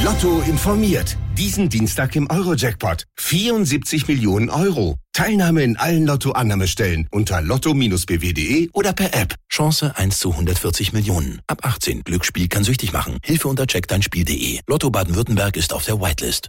Lotto informiert. Diesen Dienstag im Euro-Jackpot. 74 Millionen Euro. Teilnahme in allen Lotto-Annahmestellen unter lotto-bw.de oder per App. Chance 1 zu 140 Millionen. Ab 18. Glücksspiel kann süchtig machen. Hilfe unter checkdeinspiel.de. Lotto Baden-Württemberg ist auf der Whitelist.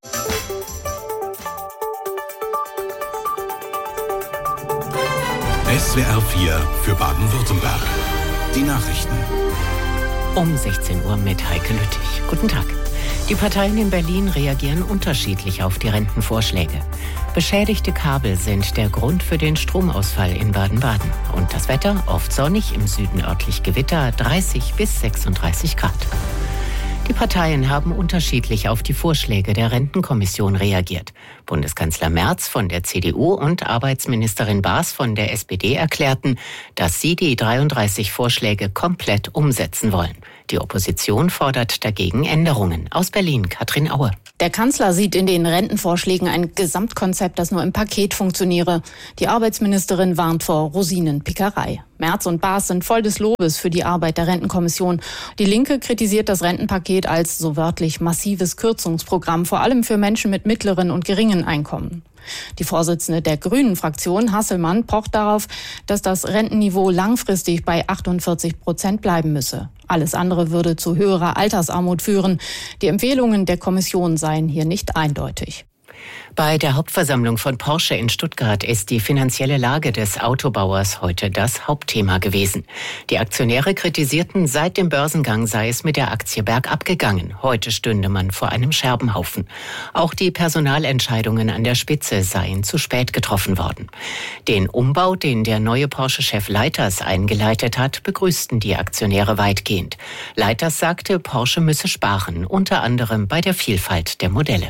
SWR 4 für Baden-Württemberg. Die Nachrichten. Um 16 Uhr mit Heike Lüttich. Guten Tag. Die Parteien in Berlin reagieren unterschiedlich auf die Rentenvorschläge. Beschädigte Kabel sind der Grund für den Stromausfall in Baden-Baden. Und das Wetter oft sonnig, im Süden örtlich Gewitter, 30 bis 36 Grad. Die Parteien haben unterschiedlich auf die Vorschläge der Rentenkommission reagiert. Bundeskanzler Merz von der CDU und Arbeitsministerin Baas von der SPD erklärten, dass sie die 33 Vorschläge komplett umsetzen wollen. Die Opposition fordert dagegen Änderungen. Aus Berlin, Katrin Aue. Der Kanzler sieht in den Rentenvorschlägen ein Gesamtkonzept, das nur im Paket funktioniere. Die Arbeitsministerin warnt vor Rosinenpickerei. Merz und Baas sind voll des Lobes für die Arbeit der Rentenkommission. Die Linke kritisiert das Rentenpaket als so wörtlich massives Kürzungsprogramm, vor allem für Menschen mit mittleren und geringen Einkommen. Die Vorsitzende der Grünen-Fraktion, Hasselmann, pocht darauf, dass das Rentenniveau langfristig bei 48% bleiben müsse. Alles andere würde zu höherer Altersarmut führen. Die Empfehlungen der Kommission seien hier nicht eindeutig. Bei der Hauptversammlung von Porsche in Stuttgart ist die finanzielle Lage des Autobauers heute das Hauptthema gewesen. Die Aktionäre kritisierten, seit dem Börsengang sei es mit der Aktie bergab gegangen. Heute stünde man vor einem Scherbenhaufen. Auch die Personalentscheidungen an der Spitze seien zu spät getroffen worden. Den Umbau, den der neue Porsche-Chef Leiters eingeleitet hat, begrüßten die Aktionäre weitgehend. Leiters sagte, Porsche müsse sparen, unter anderem bei der Vielfalt der Modelle.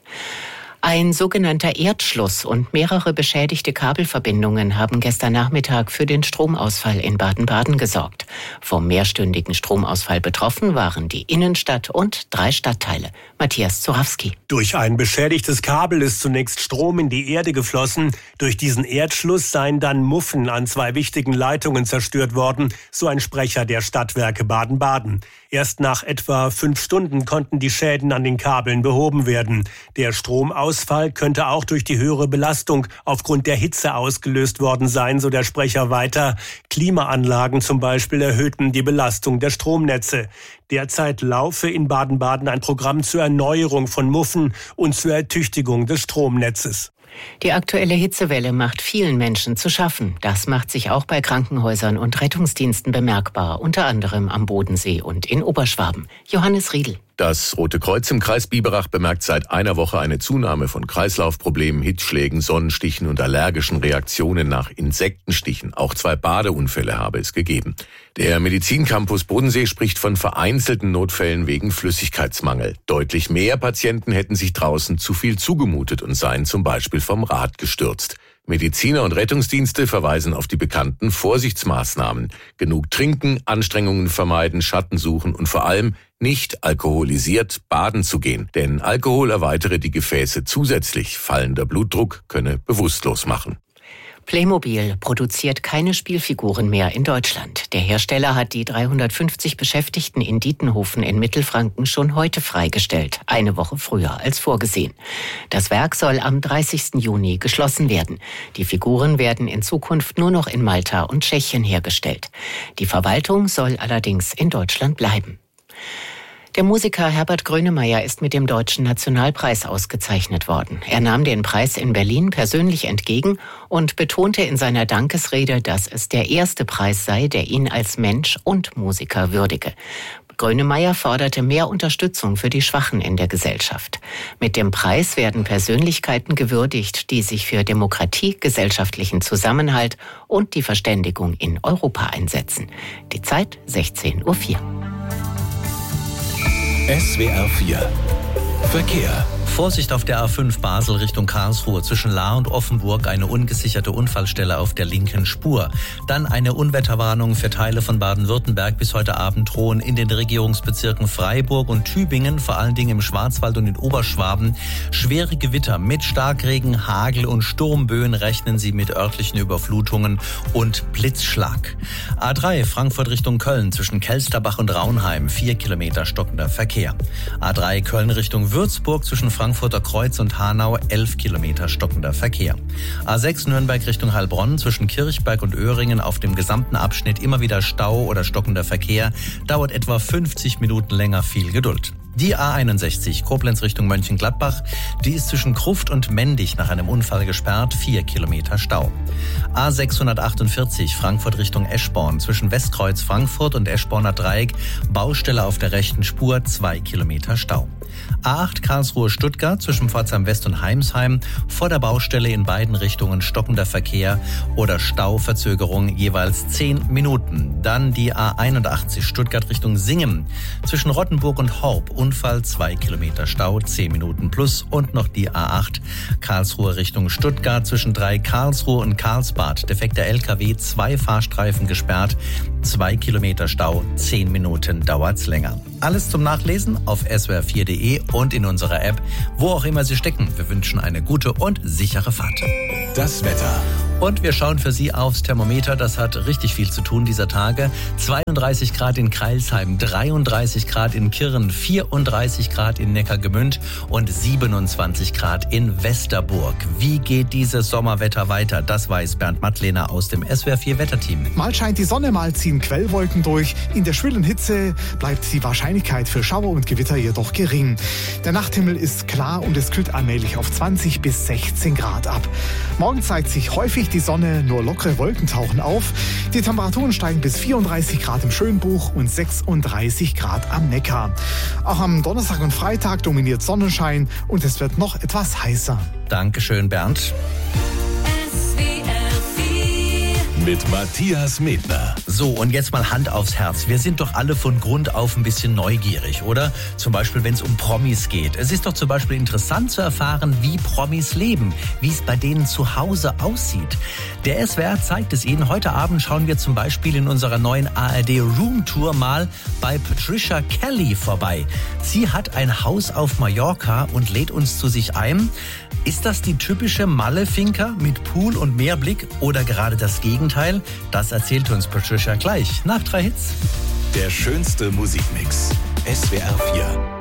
Ein sogenannter Erdschluss und mehrere beschädigte Kabelverbindungen haben gestern Nachmittag für den Stromausfall in Baden-Baden gesorgt. Vom mehrstündigen Stromausfall betroffen waren die Innenstadt und 3 Stadtteile. Matthias Zorawski. Durch ein beschädigtes Kabel ist zunächst Strom in die Erde geflossen. Durch diesen Erdschluss seien dann Muffen an 2 wichtigen Leitungen zerstört worden, so ein Sprecher der Stadtwerke Baden-Baden. Erst nach etwa 5 Stunden konnten die Schäden an den Kabeln behoben werden. Der Stromausfall könnte auch durch die höhere Belastung aufgrund der Hitze ausgelöst worden sein, so der Sprecher weiter. Klimaanlagen zum Beispiel erhöhten die Belastung der Stromnetze. Derzeit laufe in Baden-Baden ein Programm zur Erneuerung von Muffen und zur Ertüchtigung des Stromnetzes. Die aktuelle Hitzewelle macht vielen Menschen zu schaffen. Das macht sich auch bei Krankenhäusern und Rettungsdiensten bemerkbar, unter anderem am Bodensee und in Oberschwaben. Johannes Riedl. Das Rote Kreuz im Kreis Biberach bemerkt seit einer Woche eine Zunahme von Kreislaufproblemen, Hitzschlägen, Sonnenstichen und allergischen Reaktionen nach Insektenstichen. Auch 2 Badeunfälle habe es gegeben. Der Medizincampus Bodensee spricht von vereinzelten Notfällen wegen Flüssigkeitsmangel. Deutlich mehr Patienten hätten sich draußen zu viel zugemutet und seien zum Beispiel vom Rad gestürzt. Mediziner und Rettungsdienste verweisen auf die bekannten Vorsichtsmaßnahmen. Genug trinken, Anstrengungen vermeiden, Schatten suchen und vor allem nicht alkoholisiert baden zu gehen. Denn Alkohol erweitere die Gefäße zusätzlich. Fallender Blutdruck könne bewusstlos machen. Playmobil produziert keine Spielfiguren mehr in Deutschland. Der Hersteller hat die 350 Beschäftigten in Dietenhofen in Mittelfranken schon heute freigestellt, eine Woche früher als vorgesehen. Das Werk soll am 30. Juni geschlossen werden. Die Figuren werden in Zukunft nur noch in Malta und Tschechien hergestellt. Die Verwaltung soll allerdings in Deutschland bleiben. Der Musiker Herbert Grönemeyer ist mit dem Deutschen Nationalpreis ausgezeichnet worden. Er nahm den Preis in Berlin persönlich entgegen und betonte in seiner Dankesrede, dass es der erste Preis sei, der ihn als Mensch und Musiker würdige. Grönemeyer forderte mehr Unterstützung für die Schwachen in der Gesellschaft. Mit dem Preis werden Persönlichkeiten gewürdigt, die sich für Demokratie, gesellschaftlichen Zusammenhalt und die Verständigung in Europa einsetzen. Die Zeit 16:04 Uhr. SWR 4 Verkehr. Vorsicht auf der A5 Basel Richtung Karlsruhe. Zwischen Lahr und Offenburg eine ungesicherte Unfallstelle auf der linken Spur. Dann eine Unwetterwarnung für Teile von Baden-Württemberg bis heute Abend drohen in den Regierungsbezirken Freiburg und Tübingen, vor allen Dingen im Schwarzwald und in Oberschwaben. Schwere Gewitter mit Starkregen, Hagel und Sturmböen rechnen Sie mit örtlichen Überflutungen und Blitzschlag. A3 Frankfurt Richtung Köln zwischen Kelsterbach und Raunheim 4 Kilometer stockender Verkehr. A3 Köln Richtung Würzburg zwischen Frankfurter Kreuz und Hanau 11 Kilometer stockender Verkehr. A6 Nürnberg Richtung Heilbronn zwischen Kirchberg und Öhringen auf dem gesamten Abschnitt immer wieder Stau oder stockender Verkehr. Dauert etwa 50 Minuten länger, viel Geduld. Die A61 Koblenz Richtung Mönchengladbach, die ist zwischen Gruft und Mendig nach einem Unfall gesperrt, 4 Kilometer Stau. A648 Frankfurt Richtung Eschborn zwischen Westkreuz Frankfurt und Eschborner Dreieck, Baustelle auf der rechten Spur, 2 Kilometer Stau. A8 Karlsruhe Stuttgart zwischen Pforzheim West und Heimsheim, vor der Baustelle in beiden Richtungen stockender Verkehr oder Stauverzögerung jeweils 10 Minuten. Dann die A81 Stuttgart Richtung Singen zwischen Rottenburg und Horb, Unfall 2 Kilometer Stau, 10 Minuten plus. Und noch die A8 Karlsruhe Richtung Stuttgart zwischen 3 Karlsruhe und Karlsbad. Defekter LKW, 2 Fahrstreifen gesperrt, 2 Kilometer Stau, 10 Minuten dauert's länger. Alles zum Nachlesen auf swr4.de und in unserer App, wo auch immer Sie stecken. Wir wünschen eine gute und sichere Fahrt. Das Wetter. Und wir schauen für Sie aufs Thermometer. Das hat richtig viel zu tun dieser Tage. 32 Grad in Crailsheim, 33 Grad in Kirn, 34 Grad in Neckargemünd und 27 Grad in Westerburg. Wie geht dieses Sommerwetter weiter? Das weiß Bernd Mattlehner aus dem SWR4 Wetterteam. Mal scheint die Sonne, mal ziehen Quellwolken durch. In der schwülen Hitze bleibt die Wahrscheinlichkeit für Schauer und Gewitter jedoch gering. Der Nachthimmel ist klar und es kühlt allmählich auf 20 bis 16 Grad ab. Morgen zeigt sich häufig die Sonne, nur lockere Wolken tauchen auf. Die Temperaturen steigen bis 34 Grad im Schönbuch und 36 Grad am Neckar. Auch am Donnerstag und Freitag dominiert Sonnenschein und es wird noch etwas heißer. Dankeschön, Bernd. Mit Matthias Medner. So, und jetzt mal Hand aufs Herz. Wir sind doch alle von Grund auf ein bisschen neugierig, oder? Zum Beispiel, wenn es um Promis geht. Es ist doch zum Beispiel interessant zu erfahren, wie Promis leben, wie es bei denen zu Hause aussieht. Der SWR zeigt es Ihnen. Heute Abend schauen wir zum Beispiel in unserer neuen ARD Room Tour mal bei Patricia Kelly vorbei. Sie hat ein Haus auf Mallorca und lädt uns zu sich ein. Ist das die typische Malle-Finca mit Pool und Meerblick oder gerade das Gegenteil? Das erzählt uns Patricia gleich nach 3 Hits. Der schönste Musikmix. SWR 4.